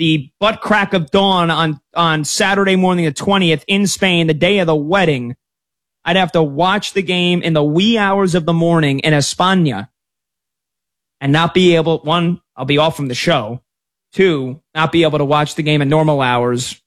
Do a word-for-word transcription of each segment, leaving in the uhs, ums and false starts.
the butt crack of dawn on, on Saturday morning the twentieth in Spain, the day of the wedding, I'd have to watch the game in the wee hours of the morning in España and not be able, one, I'll be off from the show. Two, not be able to watch the game in normal hours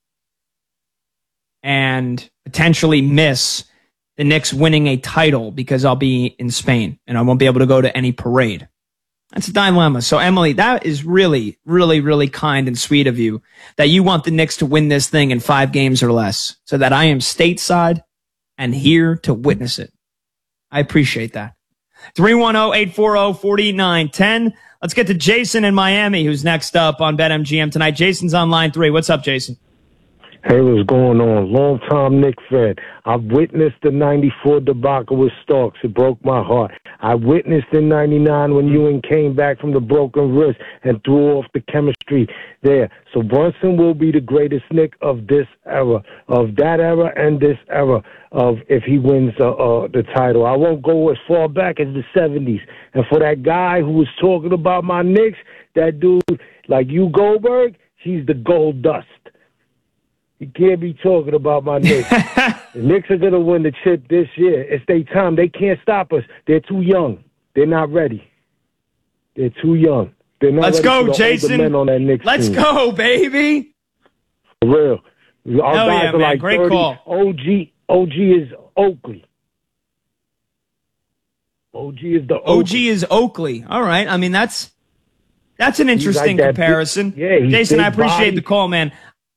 and potentially miss the Knicks winning a title because I'll be in Spain and I won't be able to go to any parade. That's a dilemma. So, Emily, that is really, really, really kind and sweet of you that you want the Knicks to win this thing in five games or less so that I am stateside and here to witness it. I appreciate that. three one zero, eight four zero, four nine one zero. Let's get to Jason in Miami, who's next up on BetMGM tonight. Jason's on line three. What's up, Jason? Hey, what's going on? Long-time Knicks fan. I've witnessed the ninety-four debacle with Starks. It broke my heart. I witnessed in ninety-nine when Ewing came back from the broken wrist and threw off the chemistry there. So Brunson will be the greatest Knick of this era, of that era and this era, of if he wins uh, uh, the title. I won't go as far back as the seventies. And for that guy who was talking about my Knicks, that dude, like you, Goldberg, he's the gold dust. You can't be talking about my Knicks. The Knicks are going to win the chip this year. It's their time. They can't stop us. They're too young. They're not ready. They're too young. They're not Let's ready go, for the Jason. older men on that Knicks Let's team. go, baby. For real. Our Hell guys yeah, are man. like Great thirty. call. O G, O G is Oakley. O G is the Oakley. O G is Oakley. All right. I mean, that's that's an interesting like that comparison. big- yeah, he's Jason, big I appreciate body. the call, man.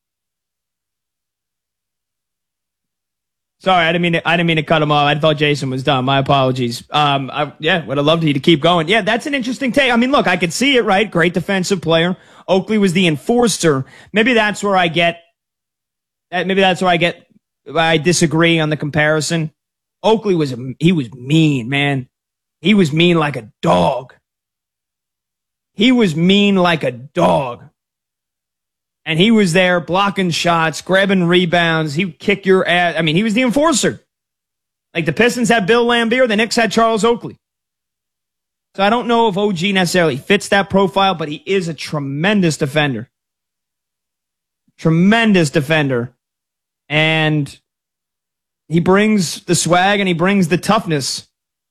Sorry, I didn't mean to, I didn't mean to cut him off. I thought Jason was done. My apologies. Um, I, yeah, would have loved you to keep going. Yeah, that's an interesting take. I mean, look, I could see it, right? Great defensive player. Oakley was the enforcer. Maybe that's where I get. Maybe that's where I get. I disagree on the comparison. Oakley was he was mean, man. He was mean like a dog. He was mean like a dog. And he was there blocking shots, grabbing rebounds. He would kick your ass. I mean, he was the enforcer. Like the Pistons had Bill Laimbeer, the Knicks had Charles Oakley. So I don't know if O G necessarily fits that profile, but he is a tremendous defender. Tremendous defender. And he brings the swag and he brings the toughness.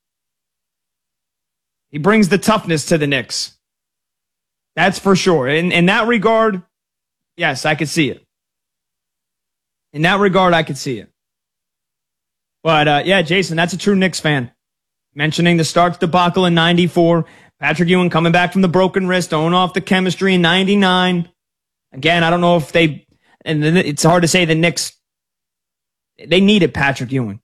He brings the toughness to the Knicks. That's for sure. In, in that regard, yes, I could see it. In that regard, I could see it. But, uh, yeah, Jason, that's a true Knicks fan. Mentioning the Starks debacle in ninety-four, Patrick Ewing coming back from the broken wrist, throwing off the chemistry in ninety-nine. Again, I don't know if they, and it's hard to say the Knicks, they needed Patrick Ewing.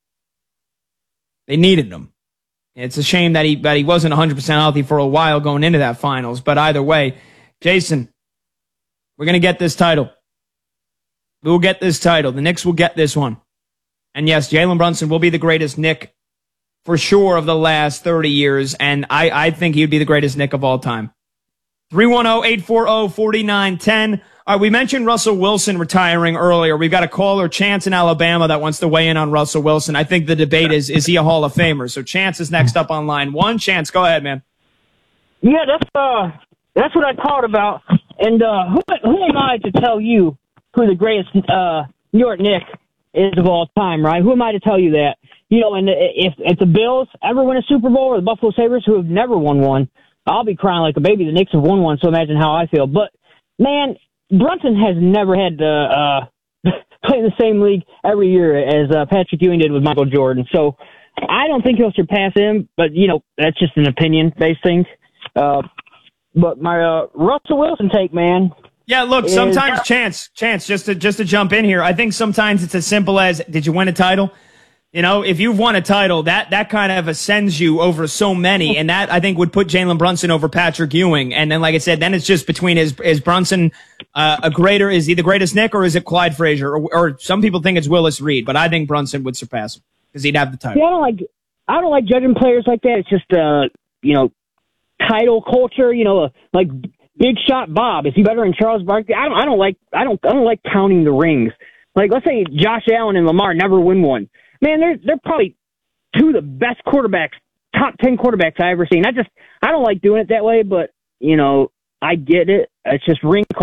They needed him. It's a shame that he, that he wasn't one hundred percent healthy for a while going into that finals. But either way, Jason, we're going to get this title. We will get this title. The Knicks will get this one. And yes, Jalen Brunson will be the greatest Knick for sure of the last thirty years. And I, I think he would be the greatest Knick of all time. three one zero, eight four zero, four nine one zero. All right, we mentioned Russell Wilson retiring earlier. We've got a caller, Chance in Alabama, that wants to weigh in on Russell Wilson. I think the debate is, is he a Hall of Famer? So Chance is next up on line one. Chance, go ahead, man. Yeah, that's uh, that's what I called about. And uh, who who am I to tell you who the greatest uh, New York Knicks is of all time, right? Who am I to tell you that? You know, and if if the Bills ever win a Super Bowl or the Buffalo Sabres, who have never won one, I'll be crying like a baby. The Knicks have won one, so imagine how I feel. But, man, Brunson has never had to uh, play in the same league every year as uh, Patrick Ewing did with Michael Jordan. So I don't think he'll surpass him, but, you know, that's just an opinion-based thing. Uh, but my uh, Russell Wilson take, man. Yeah, look, is, sometimes, Chance, Chance, just to, just to jump in here, I think sometimes it's as simple as, did you win a title? You know, if you've won a title, that, that kind of ascends you over so many, and that, I think, would put Jalen Brunson over Patrick Ewing. And then, like I said, then it's just between, is, is Brunson uh, a greater, is he the greatest Knick, or is it Clyde Frazier? Or, or some people think it's Willis Reed, but I think Brunson would surpass him, because he'd have the title. Yeah, I don't like, I don't like judging players like that. It's just, uh, you know, title culture, you know, uh, like Big Shot Bob. Is he better than Charles Barkley? I don't, I don't like, I don't, I don't like counting the rings. Like, let's say Josh Allen and Lamar never win one. Man, they're they're probably two of the best quarterbacks, top ten quarterbacks I ever seen. I just I don't like doing it that way, but you know I get it. It's just ring